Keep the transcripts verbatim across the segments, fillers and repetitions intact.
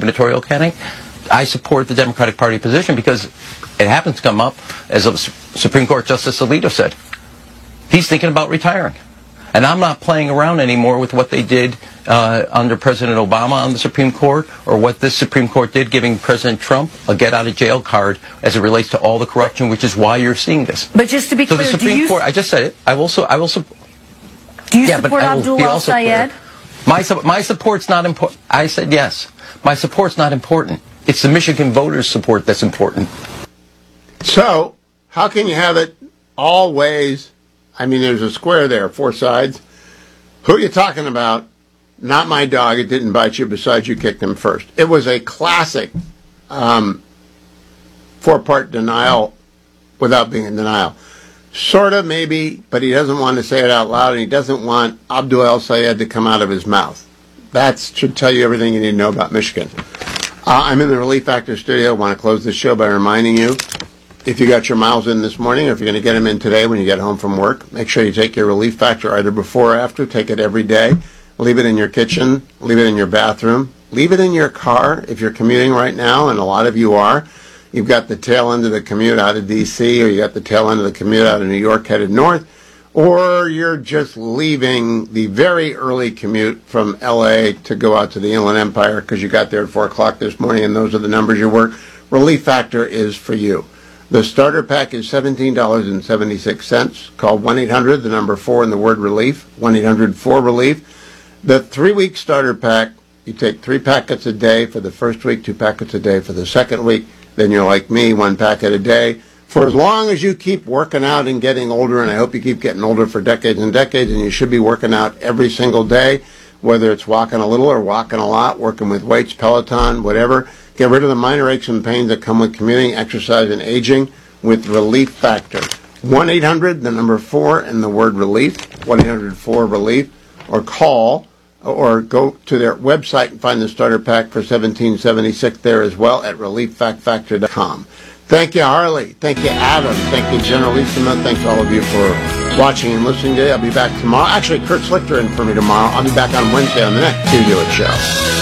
gubernatorial candidate. I support the Democratic Party position because it happens to come up, as a Supreme Court Justice Alito said. He's thinking about retiring. And I'm not playing around anymore with what they did uh, under President Obama on the Supreme Court, or what this Supreme Court did giving President Trump a get-out-of-jail card as it relates to all the corruption, which is why you're seeing this. But just to be so clear, the Supreme do you, Court, I just said it, I will, so, I will support. Do you yeah, support Abdul al-Sayed? My, my support's not important. I said yes. My support's not important. It's the Michigan voters' support that's important. So, how can you have it all ways? I mean, there's a square there, four sides. Who are you talking about? Not my dog. It didn't bite you. Besides, you kicked him first. It was a classic um, four-part denial without being in denial. Sort of, maybe, but he doesn't want to say it out loud, and he doesn't want Abdul al-Sayed to come out of his mouth. That should tell you everything you need to know about Michigan. Uh, I'm in the Relief Factor studio. I want to close this show by reminding you, if you got your miles in this morning, or if you're going to get them in today when you get home from work, make sure you take your Relief Factor either before or after. Take it every day. Leave it in your kitchen. Leave it in your bathroom. Leave it in your car if you're commuting right now, and a lot of you are. You've got the tail end of the commute out of D C, or you got the tail end of the commute out of New York headed north, or you're just leaving the very early commute from L A to go out to the Inland Empire because you got there at four o'clock this morning, and those are the numbers you work. Relief Factor is for you. The starter pack is seventeen dollars and seventy-six cents. Call one eight hundred, the number four, and the word relief, one eight hundred four relief. The three-week starter pack, you take three packets a day for the first week, two packets a day for the second week. Then you're like me, one packet a day. For as long as you keep working out and getting older, and I hope you keep getting older for decades and decades, and you should be working out every single day, whether it's walking a little or walking a lot, working with weights, Peloton, whatever. Get rid of the minor aches and pains that come with commuting, exercise, and aging with Relief Factor. one eight hundred, the number four, and the word relief, one eight hundred four relief, or call, or go to their website and find the starter pack for seventeen seventy-six there as well at relief fact factor dot com. Thank you, Harley. Thank you, Adam. Thank you, Generalissima. Thanks all of you for watching and listening today. I'll be back tomorrow. Actually, Kurt Slichter in for me tomorrow. I'll be back on Wednesday on the next Q Do It Show.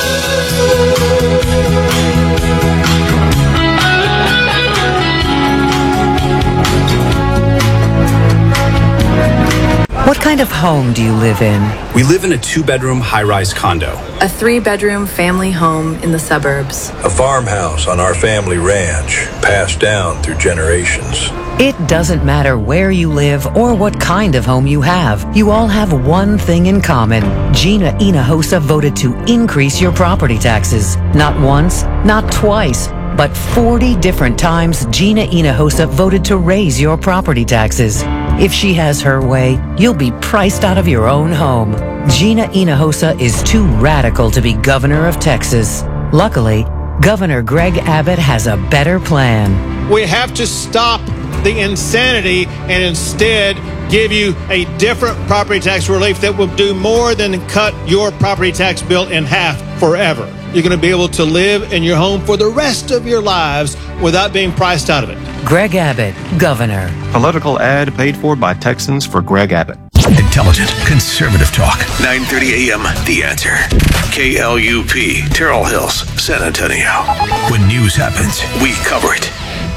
What kind of home do you live in? We live in a two-bedroom high-rise condo. A three-bedroom family home in the suburbs. A farmhouse on our family ranch, passed down through generations. It doesn't matter where you live or what kind of home you have. You all have one thing in common. Gina Hinojosa voted to increase your property taxes. Not once, not twice, but forty different times Gina Hinojosa voted to raise your property taxes. If she has her way, you'll be priced out of your own home. Gina Hinojosa is too radical to be governor of Texas. Luckily, Governor Greg Abbott has a better plan. We have to stop the insanity and instead give you a different property tax relief that will do more than cut your property tax bill in half forever. You're going to be able to live in your home for the rest of your lives without being priced out of it. Greg Abbott, Governor. Political ad paid for by Texans for Greg Abbott. Intelligent, conservative talk. nine thirty a.m. The Answer. K L U P, Terrell Hills, San Antonio. When news happens, we cover it.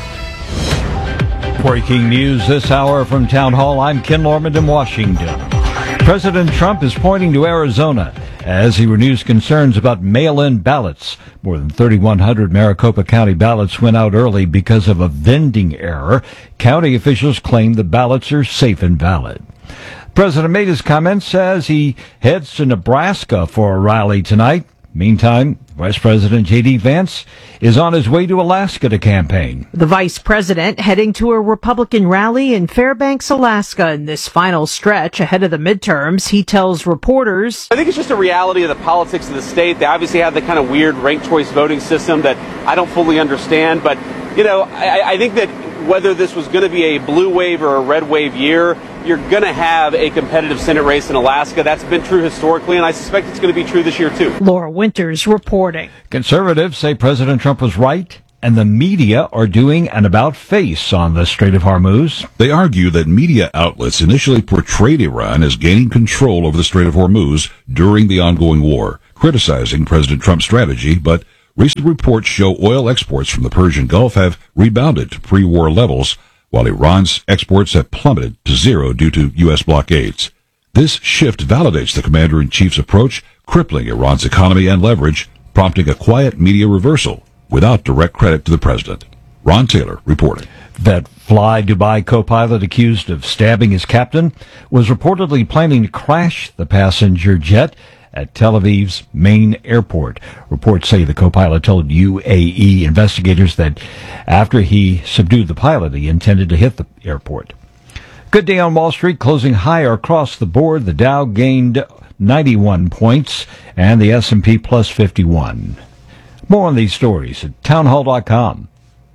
Breaking news this hour from Town Hall. I'm Ken Lorman in Washington. President Trump is pointing to Arizona as he renews concerns about mail-in ballots. More than thirty-one hundred Maricopa County ballots went out early because of a vending error. County officials claim the ballots are safe and valid. The president made his comments as he heads to Nebraska for a rally tonight. Meantime, Vice President J D. Vance is on his way to Alaska to campaign. The vice president heading to a Republican rally in Fairbanks, Alaska in this final stretch ahead of the midterms. He tells reporters, I think it's just a reality of the politics of the state. They obviously have the kind of weird ranked choice voting system that I don't fully understand. But, you know, I, I think that whether this was going to be a blue wave or a red wave year, you're going to have a competitive Senate race in Alaska. That's been true historically, and I suspect it's going to be true this year, too. Laura Winters reporting. Conservatives say President Trump was right, and the media are doing an about-face on the Strait of Hormuz. They argue that media outlets initially portrayed Iran as gaining control over the Strait of Hormuz during the ongoing war, criticizing President Trump's strategy, but Recent reports show oil exports from the Persian Gulf have rebounded to pre-war levels, while Iran's exports have plummeted to zero due to U S blockades. This shift validates the commander-in-chief's approach, crippling Iran's economy and leverage, prompting a quiet media reversal without direct credit to the president. Ron Taylor reporting. That Fly Dubai co-pilot accused of stabbing his captain was reportedly planning to crash the passenger jet at Tel Aviv's main airport. Reports say the co-pilot told U A E investigators that after he subdued the pilot, he intended to hit the airport. Good day on Wall Street, closing higher across the board. The Dow gained ninety-one points and the S and P plus fifty-one. More on these stories at townhall dot com.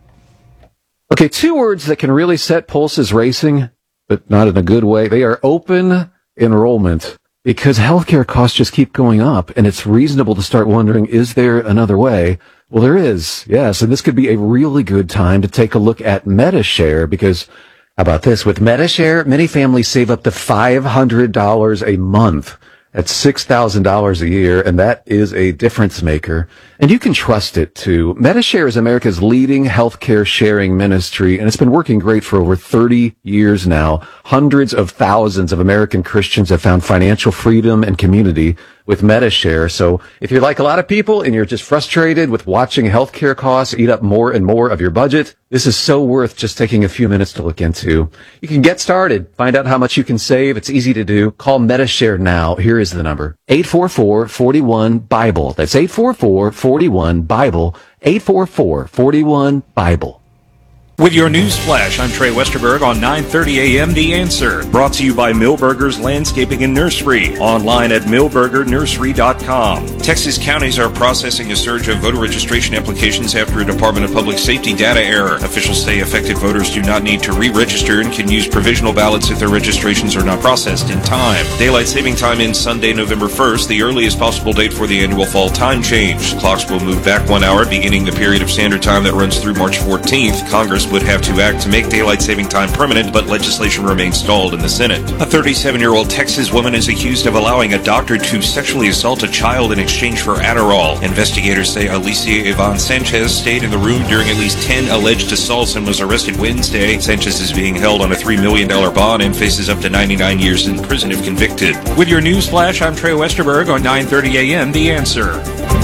Okay, two words that can really set pulses racing, but not in a good way. They are open enrollment, because healthcare costs just keep going up, and it's reasonable to start wondering, is there another way? Well, there is, yes, and this could be a really good time to take a look at MediShare, because how about this? With MediShare, many families save up to five hundred dollars a month. That's six thousand dollars a year, and that is a difference maker. And you can trust it, too. MediShare is America's leading healthcare sharing ministry, and it's been working great for over thirty years now. Hundreds of thousands of American Christians have found financial freedom and community with MediShare. So if you're like a lot of people and you're just frustrated with watching healthcare costs eat up more and more of your budget, this is so worth just taking a few minutes to look into. You can get started. Find out how much you can save. It's easy to do. Call MediShare now. Here is the number. eight four four, four one, BIBLE. That's eight four four, four one, BIBLE. eight four four, four one, BIBLE. With your news flash, I'm Trey Westerberg on nine thirty a m The Answer. Brought to you by Millburgers Landscaping and Nursery. Online at millburger nursery dot com. Texas counties are processing a surge of voter registration applications after a Department of Public Safety data error. Officials say affected voters do not need to re-register and can use provisional ballots if their registrations are not processed in time. Daylight saving time ends Sunday, November first, the earliest possible date for the annual fall time change. Clocks will move back one hour, beginning the period of standard time that runs through March fourteenth. Congress would have to act to make daylight saving time permanent, but legislation remains stalled in the Senate. A thirty-seven-year-old Texas woman is accused of allowing a doctor to sexually assault a child in exchange for Adderall. Investigators say Alicia Yvonne Sanchez stayed in the room during at least ten alleged assaults and was arrested Wednesday. Sanchez is being held on a three million dollars bond and faces up to ninety-nine years in prison if convicted. With your news flash, I'm Trey Westerberg on nine thirty a m The Answer.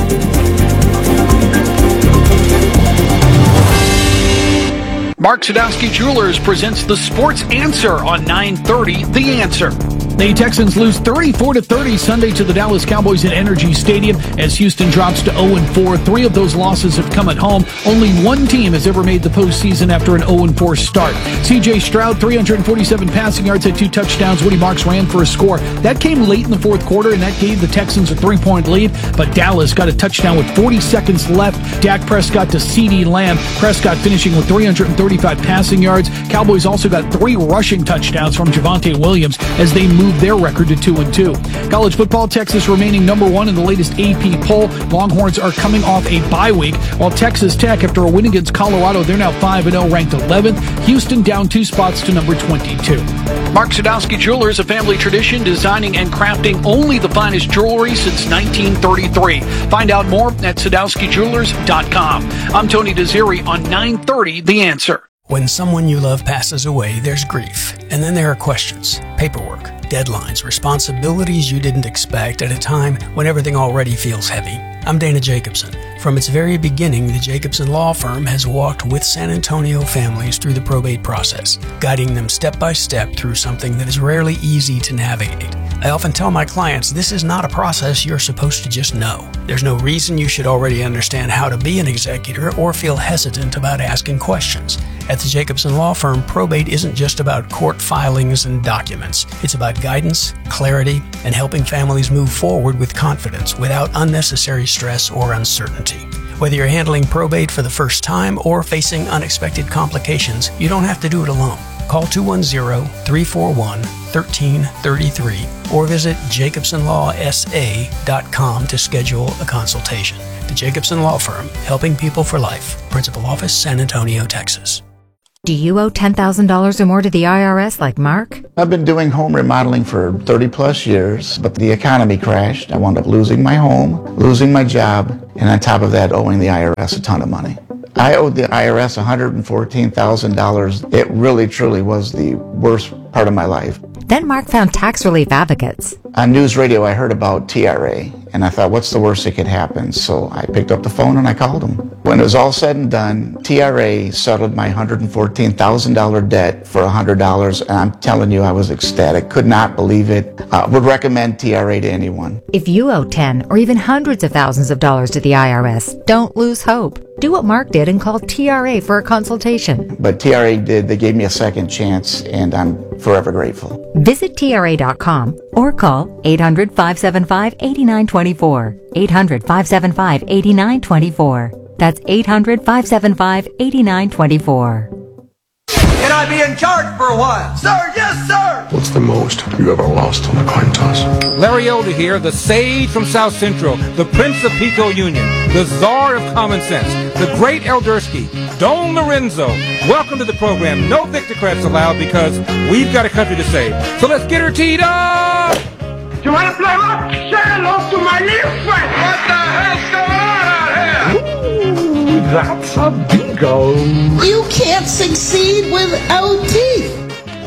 Mark Sadowski Jewelers presents the Sports Answer on nine thirty The Answer. The Texans lose thirty-four to thirty Sunday to the Dallas Cowboys at Energy Stadium as Houston drops to oh and four. Three of those losses have come at home. Only one team has ever made the postseason after an oh and four start. C J Stroud, three hundred forty-seven passing yards, had two touchdowns. Woody Marks ran for a score. That came late in the fourth quarter, and that gave the Texans a three-point lead, but Dallas got a touchdown with forty seconds left. Dak Prescott to CeeDee Lamb. Prescott finishing with three hundred thirty-five passing yards. Cowboys also got three rushing touchdowns from Javonte Williams as they moved their record to two and two. College football, Texas remaining number one in the latest A P poll. Longhorns are coming off a bye week, while Texas Tech, after a win against Colorado, they're now five and oh, ranked eleventh. Houston down two spots to number twenty-two. Mark Sadowski Jewelers, a family tradition, designing and crafting only the finest jewelry since nineteen thirty-three. Find out more at sadowski jewelers dot com. I'm Tony Desiri on nine thirty The Answer. When someone you love passes away, there's grief. And then there are questions, paperwork, deadlines, responsibilities you didn't expect at a time when everything already feels heavy. I'm Dana Jacobson. From its very beginning, the Jacobson Law Firm has walked with San Antonio families through the probate process, guiding them step by step through something that is rarely easy to navigate. I often tell my clients this is not a process you're supposed to just know. There's no reason you should already understand how to be an executor or feel hesitant about asking questions. At the Jacobson Law Firm, probate isn't just about court filings and documents. It's about guidance, clarity, and helping families move forward with confidence without unnecessary stress or uncertainty. Whether you're handling probate for the first time or facing unexpected complications, you don't have to do it alone. Call two one zero, three four one, one three three three or visit jacobson law s a dot com to schedule a consultation. The Jacobson Law Firm, helping people for life. Principal Office, San Antonio, Texas. Do you owe ten thousand dollars or more to the I R S like Mark? I've been doing home remodeling for thirty plus years, but the economy crashed. I wound up losing my home, losing my job, and on top of that, owing the I R S a ton of money. I owed the I R S one hundred fourteen thousand dollars. It really, truly was the worst part of my life. Then Mark found tax relief advocates. On news radio, I heard about T R A, and I thought, what's the worst that could happen? So I picked up the phone and I called them. When it was all said and done, T R A settled my one hundred fourteen thousand dollars debt for one hundred dollars, and I'm telling you, I was ecstatic. Could not believe it. Uh, would recommend T R A to anyone. If you owe ten or even hundreds of thousands of dollars to the I R S, don't lose hope. Do what Mark did and call T R A for a consultation. But T R A did. They gave me a second chance, and I'm forever grateful. Visit T R A dot com or call eight hundred, five seven five, eight nine two four. eight hundred, five seven five, eight nine two four. That's eight hundred, five seven five, eight nine two four. Can I be in charge for a while? Sir, yes, sir! What's the most you ever lost on a coin toss? Larry Elder here, the sage from South Central, the Prince of Pico Union, the czar of common sense, the great Eldersky, Don Lorenzo. Welcome to the program. No Victocrats allowed because we've got a country to save. So let's get her teed up! You want to play rock? Say hello to my little friend! What the hell's going on out here? Ooh, that's a bingo. You can't succeed without teeth.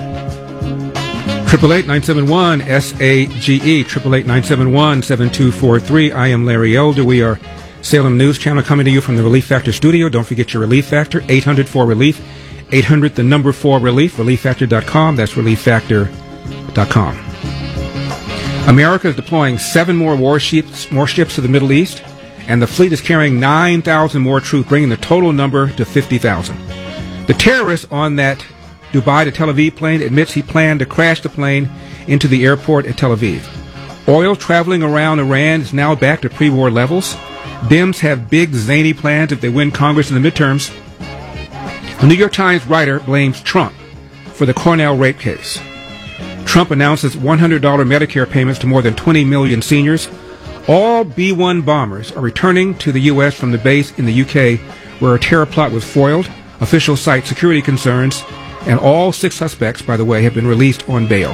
Triple eight nine seven one S A G E, triple eight nine seven one seven two four three. I am Larry Elder. We are Salem News Channel coming to you from the Relief Factor studio. Don't forget your Relief Factor, eight hundred four relief, eight hundred the number four relief, relief factor dot com. That's relief factor dot com. America is deploying seven more warships, more ships to the Middle East, and the fleet is carrying nine thousand more troops, bringing the total number to fifty thousand. The terrorist on that Dubai to Tel Aviv plane admits he planned to crash the plane into the airport at Tel Aviv. Oil traveling around Iran is now back to pre-war levels. Dems have big, zany plans if they win Congress in the midterms. The New York Times writer blames Trump for the Cornell rape case. Trump announces one hundred dollars Medicare payments to more than twenty million seniors. All B one bombers are returning to the U S from the base in the U K, where a terror plot was foiled. Officials cite security concerns, and all six suspects, by the way, have been released on bail.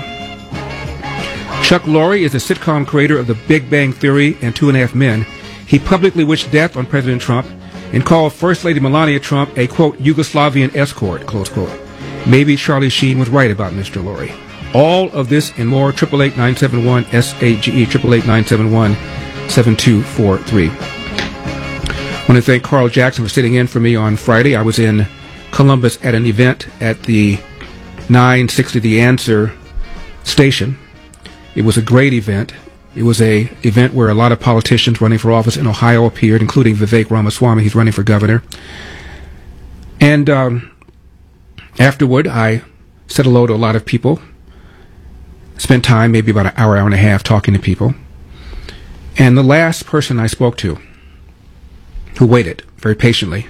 Chuck Lorre is the sitcom creator of The Big Bang Theory and Two and a Half Men. He publicly wished death on President Trump and called First Lady Melania Trump a, quote, Yugoslavian escort, close quote. Maybe Charlie Sheen was right about Mister Lorre. All of this and more, triple eight nine seven one S A G E, triple eight nine seven one seven two four three. I want to thank Carl Jackson for sitting in for me on Friday. I was in Columbus at an event at the nine sixty The Answer station. It was a great event. It was a event where a lot of politicians running for office in Ohio appeared, including Vivek Ramaswamy. He's running for governor. And um, afterward, I said hello to a lot of people. Spent time, maybe about an hour, hour and a half, talking to people. And the last person I spoke to, who waited very patiently,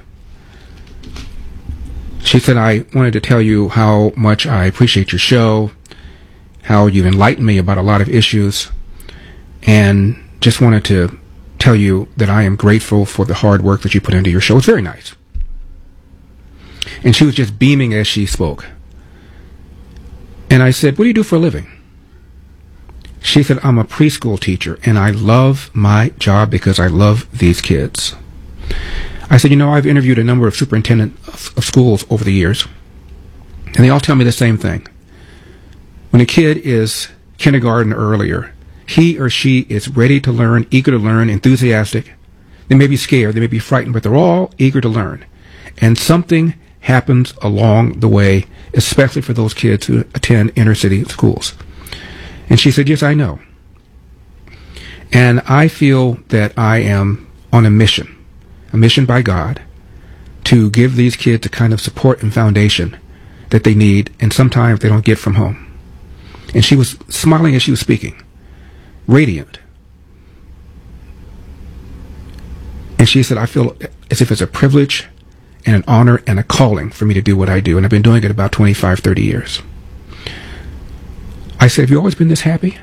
she said, I wanted to tell you how much I appreciate your show, how you've enlightened me about a lot of issues, and just wanted to tell you that I am grateful for the hard work that you put into your show. It's very nice. And she was just beaming as she spoke. And I said, what do you do for a living? She said, I'm a preschool teacher, and I love my job because I love these kids. I said, you know, I've interviewed a number of superintendents of, of schools over the years, and they all tell me the same thing. When a kid is kindergarten or earlier, he or she is ready to learn, eager to learn, enthusiastic. They may be scared, they may be frightened, but they're all eager to learn. And something happens along the way, especially for those kids who attend inner city schools. And she said, yes, I know. And I feel that I am on a mission, a mission by God, to give these kids the kind of support and foundation that they need, and sometimes they don't get from home. And she was smiling as she was speaking, radiant. And she said, I feel as if it's a privilege and an honor and a calling for me to do what I do. And I've been doing it about twenty-five, thirty years. I said, have you always been this happy?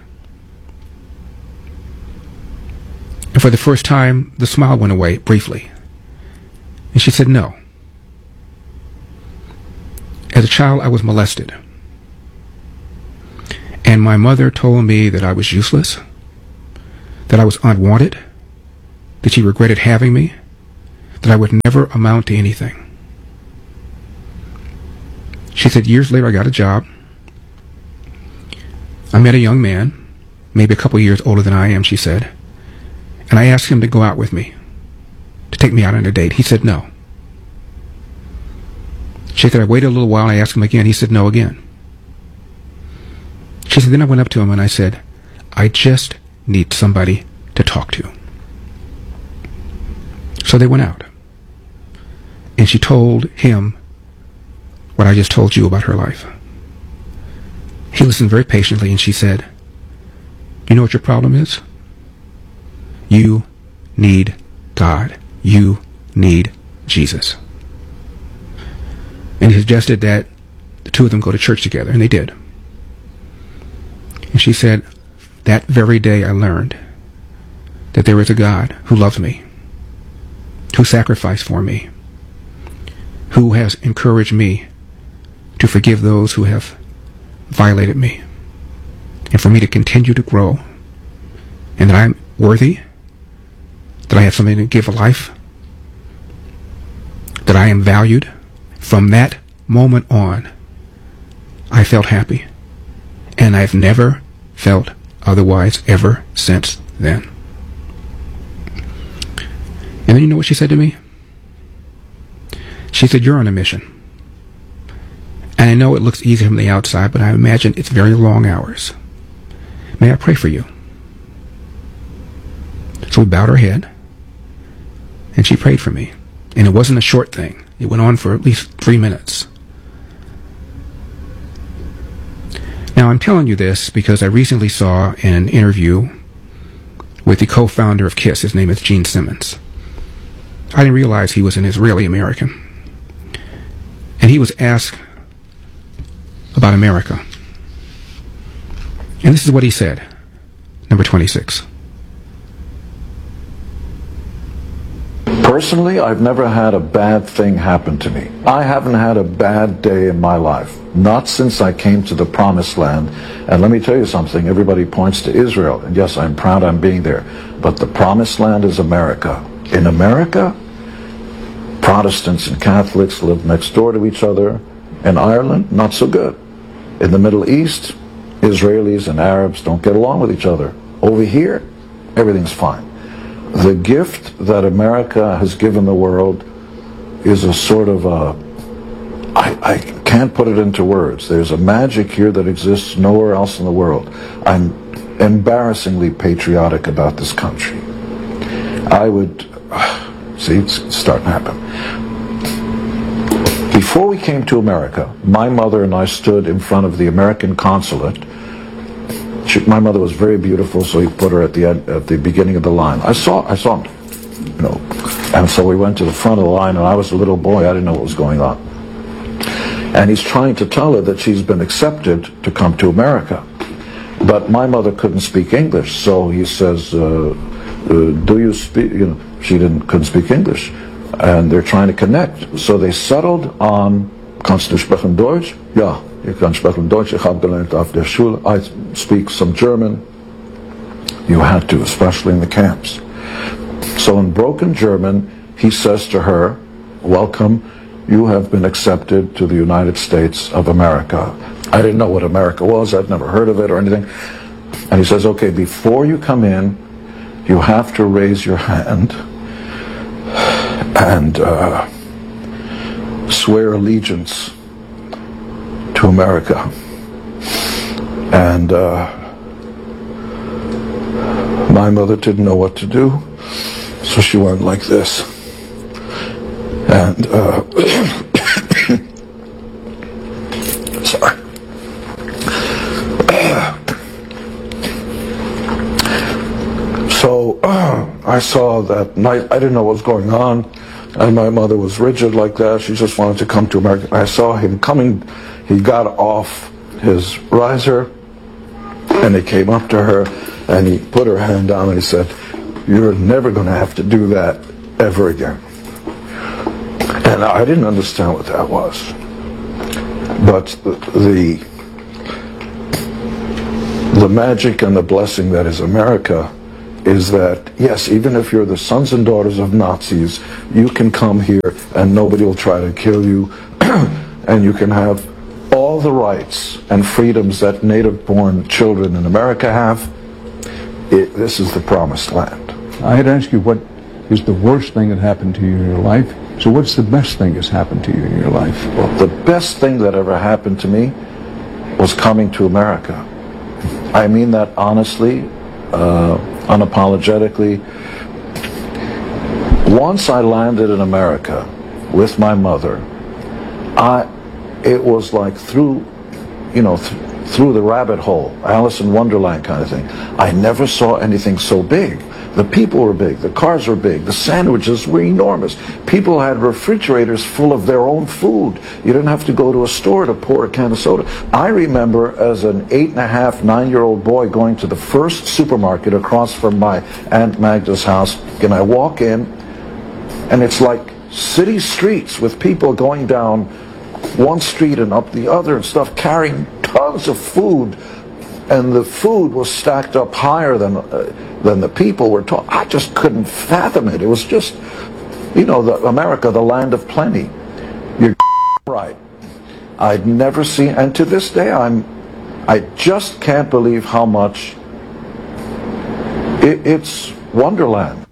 And for the first time, the smile went away briefly. And she said, no. As a child, I was molested. And my mother told me that I was useless, that I was unwanted, that she regretted having me, that I would never amount to anything. She said years later I got a job. I met a young man, maybe a couple years older than I am, she said, and I asked him to go out with me, to take me out on a date. He said no. She said I waited a little while, I asked him again, he said no again. She said then I went up to him and I said, I just need somebody to talk to. So they went out. And she told him what I just told you about her life. He listened very patiently and she said, you know what your problem is? You need God. You need Jesus. And he suggested that the two of them go to church together, and they did. And she said, that very day I learned that there is a God who loves me, who sacrificed for me, who has encouraged me to forgive those who have violated me, and for me to continue to grow, and that I'm worthy, that I have something to give a life, that I am valued. From that moment on, I felt happy, and I've never felt otherwise ever since then. And then you know what she said to me? She said, you're on a mission. And I know it looks easy from the outside, but I imagine it's very long hours. May I pray for you? So we bowed our head, and she prayed for me. And it wasn't a short thing. It went on for at least three minutes. Now, I'm telling you this because I recently saw an interview with the co-founder of KISS. His name is Gene Simmons. I didn't realize he was an Israeli American. And he was asked about America. And this is what he said. Number twenty-six. Personally, I've never had a bad thing happen to me. I haven't had a bad day in my life. Not since I came to the Promised Land. And let me tell you something, everybody points to Israel. And yes, I'm proud I'm being there. But the Promised Land is America. In America, Protestants and Catholics live next door to each other. In Ireland, not so good. In the Middle East, Israelis and Arabs don't get along with each other. Over here, everything's fine. The gift that America has given the world is a sort of a, I, I can't put it into words. There's a magic here that exists nowhere else in the world. I'm embarrassingly patriotic about this country. I would, see, it's starting to happen. Before we came to America, my mother and I stood in front of the American consulate. She, my mother was very beautiful, so he put her at the end, at the beginning of the line. I saw, I saw him, you know, and so we went to the front of the line, and I was a little boy. I didn't know what was going on. And he's trying to tell her that she's been accepted to come to America, but my mother couldn't speak English, so he says, uh, uh, "Do you speak?" You know, she didn't couldn't speak English, and they're trying to connect. So they settled on, "Kannst du sprechen Deutsch?" Ja. Ich kann sprechen Deutsch, ich habe gelernt auf der Schule. I speak some German. You had to, especially in the camps. So in broken German, he says to her, welcome, you have been accepted to the United States of America. I didn't know what America was, I'd never heard of it or anything. And he says, okay, before you come in, you have to raise your hand and uh, swear allegiance to America. And uh, my mother didn't know what to do, so she went like this. And uh, sorry. So uh, I saw that night, I didn't know what was going on, and my mother was rigid like that. She just wanted to come to America. I saw him coming. He got off his riser, and he came up to her, and he put her hand down, and he said, you're never going to have to do that ever again. And I didn't understand what that was. But the the magic and the blessing that is America is that, yes, even if you're the sons and daughters of Nazis, you can come here and nobody will try to kill you, and you can have all the rights and freedoms that native-born children in America have. It, this is the promised land. I had asked you what is the worst thing that happened to you in your life. So what's the best thing that's happened to you in your life? Well, the best thing that ever happened to me was coming to America. I mean that honestly, uh, unapologetically. Once I landed in America with my mother, I, it was like through, you know, th- through the rabbit hole, Alice in Wonderland kind of thing. I never saw anything so big. The people were big, the cars were big, the sandwiches were enormous. People had refrigerators full of their own food. You didn't have to go to a store to pour a can of soda. I remember as an eight and a half, nine-year-old boy going to the first supermarket across from my Aunt Magda's house, and I walk in, and it's like city streets with people going down one street and up the other and stuff, carrying tons of food, and the food was stacked up higher than uh, than the people were taught. I just couldn't fathom it. It was just, you know, the, America, the land of plenty. You're right. I'd never seen, and to this day, I'm, I just can't believe how much it, it's Wonderland.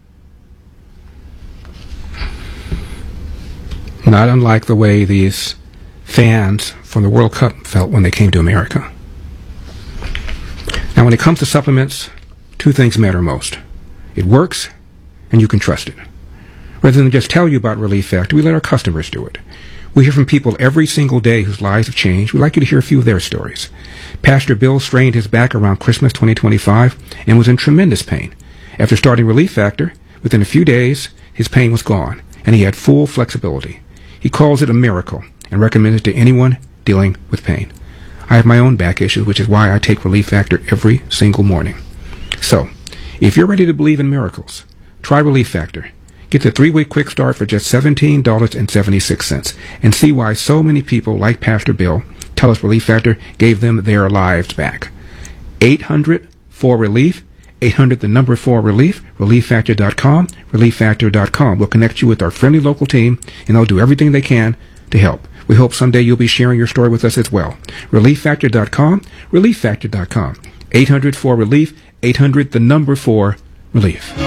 Not unlike the way these fans from the World Cup felt when they came to America. Now, when it comes to supplements, two things matter most. It works, and you can trust it. Rather than just tell you about Relief Factor, we let our customers do it. We hear from people every single day whose lives have changed. We'd like you to hear a few of their stories. Pastor Bill strained his back around Christmas twenty twenty-five and was in tremendous pain. After starting Relief Factor, within a few days, his pain was gone, and he had full flexibility. He calls it a miracle and recommends it to anyone dealing with pain. I have my own back issues, which is why I take Relief Factor every single morning. So, if you're ready to believe in miracles, try Relief Factor. Get the three-week quick start for just seventeen dollars and seventy-six cents and see why so many people like Pastor Bill tell us Relief Factor gave them their lives back. eight hundred four relief, eight hundred the number four relief, relief factor dot com, relief factor dot com. We'll connect you with our friendly local team, and they'll do everything they can to help. We hope someday you'll be sharing your story with us as well. relief factor dot com, relief factor dot com. eight hundred four relief, eight hundred the number four relief.